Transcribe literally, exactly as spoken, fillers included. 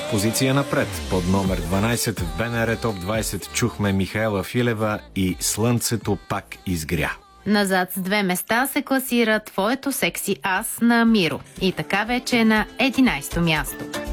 Позиция напред под номер дванайсет в БНР Топ двайсет чухме Михаела Филева и Слънцето пак изгря. Назад с две места се класира Твоето секси аз на Миро. И така вече е на единайсето място.